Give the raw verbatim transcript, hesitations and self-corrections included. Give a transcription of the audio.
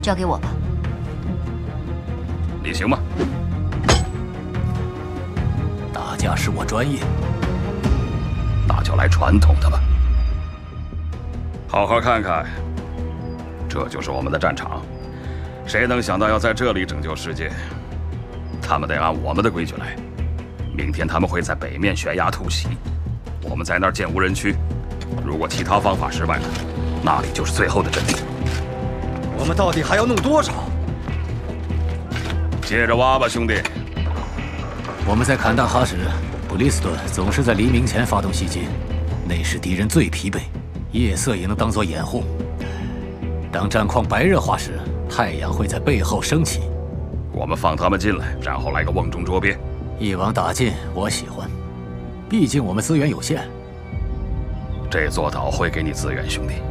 交给我吧。 你行吗？ 打架是我专业， 那就来传统的吧。好好看看，这就是我们的战场。谁能想到要在这里拯救世界？他们得按我们的规矩来。明天他们会在北面悬崖突袭，我们在那儿建无人区。如果其他方法失败了，那里就是最后的阵地。 我们到底还要弄多少？ 接着挖吧，兄弟。 我们在坎大哈时，布里斯顿总是在黎明前发动袭击，那时敌人最疲惫，夜色也能当作掩护。当战况白热化时，太阳会在背后升起。 我们放他们进来，然后来个瓮中捉鳖。 一网打尽，我喜欢。毕竟我们资源有限。 这座岛会给你资源，兄弟。